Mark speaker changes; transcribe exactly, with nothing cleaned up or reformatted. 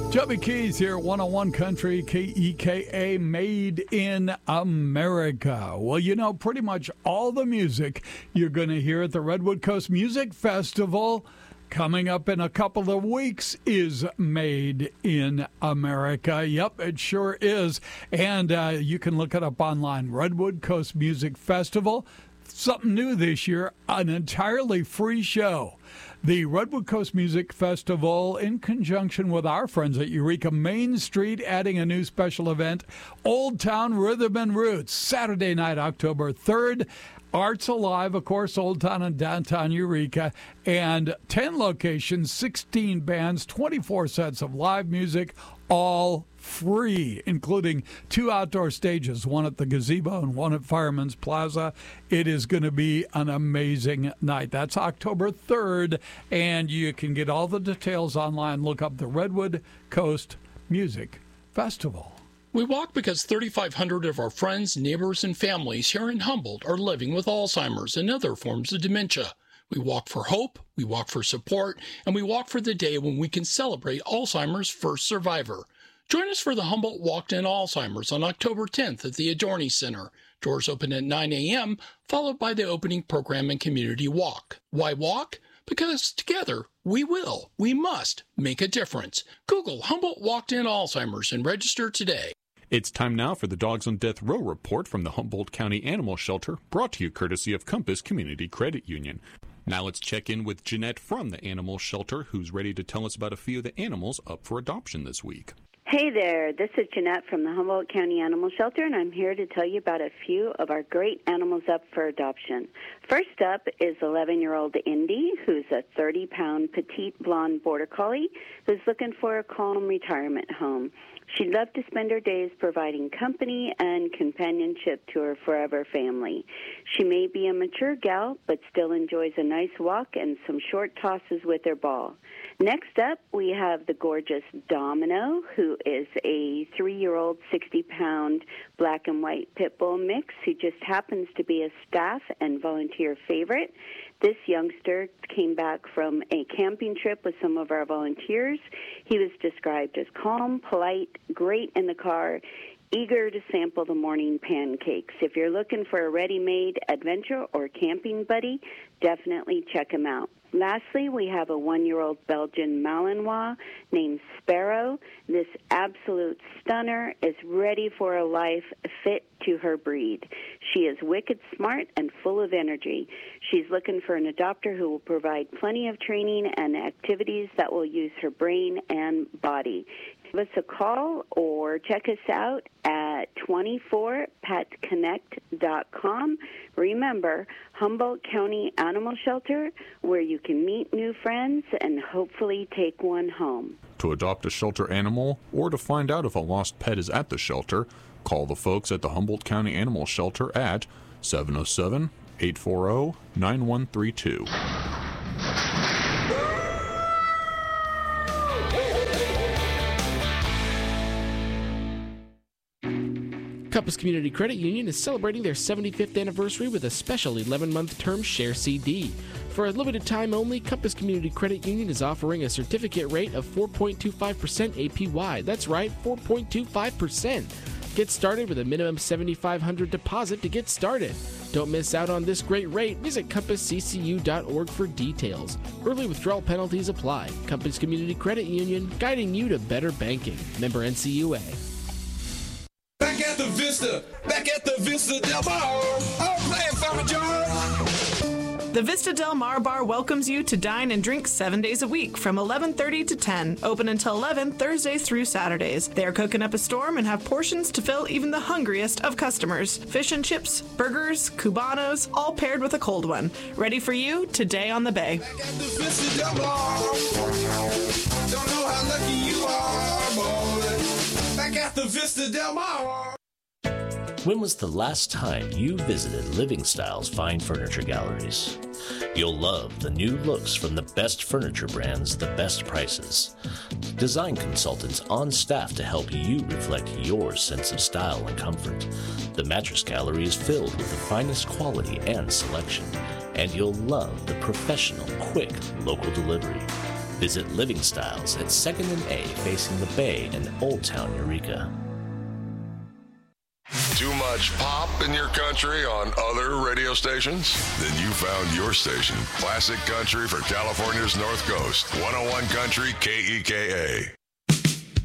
Speaker 1: Chubby Keys here at one oh one Country, K E K A, Made in America. Well, you know, pretty much all the music you're going to hear at the Redwood Coast Music Festival coming up in a couple of weeks is made in America. Yep, it sure is. And uh, you can look it up online, Redwood Coast Music Festival. Something new this year, an entirely free show. The Redwood Coast Music Festival, in conjunction with our friends at Eureka Main Street, adding a new special event, Old Town Rhythm and Roots, Saturday night, October third. Arts Alive, of course, Old Town and downtown Eureka, and ten locations, sixteen bands, twenty-four sets of live music, all free, including two outdoor stages, one at the gazebo and one at Fireman's Plaza. It is going to be an amazing night. That's October third, and you can get all the details online. Look up the Redwood Coast Music Festival.
Speaker 2: We walk because thirty-five hundred of our friends, neighbors, and families here in Humboldt are living with Alzheimer's and other forms of dementia. We walk for hope, we walk for support, and we walk for the day when we can celebrate Alzheimer's first survivor. Join us for the Humboldt Walk to End Alzheimer's on October tenth at the Adorni Center. Doors open at nine a.m., followed by the opening program and community walk. Why walk? Because together, we will, we must make a difference. Google Humboldt Walk to End Alzheimer's and register today.
Speaker 3: It's time now for the Dogs on Death Row report from the Humboldt County Animal Shelter, brought to you courtesy of Compass Community Credit Union. Now let's check in with Jeanette from the Animal Shelter, who's ready to tell us about a few of the animals up for adoption this week.
Speaker 4: Hey there, this is Jeanette from the Humboldt County Animal Shelter, and I'm here to tell you about a few of our great animals up for adoption. First up is eleven-year-old Indy, who's a thirty-pound petite blonde border collie who's looking for a calm retirement home. She'd love to spend her days providing company and companionship to her forever family. She may be a mature gal, but still enjoys a nice walk and some short tosses with her ball. Next up, we have the gorgeous Domino, who is a three-year-old, sixty-pound black and white pit bull mix who just happens to be a staff and volunteer favorite. This youngster came back from a camping trip with some of our volunteers. He was described as calm, polite, great in the car, eager to sample the morning pancakes. If you're looking for a ready-made adventure or camping buddy, definitely check him out. Lastly, we have a one-year-old Belgian Malinois named Sparrow. This absolute stunner is ready for a life fit to her breed. She is wicked smart and full of energy. She's looking for an adopter who will provide plenty of training and activities that will use her brain and body. Give us a call or check us out at twenty-four pet connect dot com. Remember, Humboldt County Animal Shelter, where you can meet new friends and hopefully take one home.
Speaker 3: To adopt a shelter animal or to find out if a lost pet is at the shelter, call the folks at the Humboldt County Animal Shelter at seven oh seven, eight four oh, nine one three two.
Speaker 5: Compass Community Credit Union is celebrating their seventy-fifth anniversary with a special eleven-month term share C D. For a limited time only, Compass Community Credit Union is offering a certificate rate of four point two five percent A P Y. That's right, four point two five percent. Get started with a minimum seven thousand five hundred dollars deposit to get started. Don't miss out on this great rate. Visit compass c c u dot org for details. Early withdrawal penalties apply. Compass Community Credit Union, guiding you to better banking. Member N C U A.
Speaker 6: Back at the Vista, back at the Vista Del Mar. Oh, playing Farmer George.
Speaker 7: The Vista Del Mar Bar welcomes you to dine and drink seven days a week from eleven thirty to ten, open until eleven Thursdays through Saturdays. They are cooking up a storm and have portions to fill even the hungriest of customers. Fish and chips, burgers, cubanos, all paired with a cold one. Ready for you today on the Bay.
Speaker 6: Back at the Vista Del Mar. Don't know how lucky you are, boy. Back at the Vista Del Mar.
Speaker 8: When was the last time you visited Living Style's fine furniture galleries? You'll love the new looks from the best furniture brands, the best prices. Design consultants on staff to help you reflect your sense of style and comfort. The mattress gallery is filled with the finest quality and selection, and you'll love the professional, quick, local delivery. Visit Living Styles at second and A facing the Bay in Old Town Eureka.
Speaker 9: Too much pop in your country on other radio stations? Then you found your station. Classic Country for California's North Coast. one oh one Country K E K A.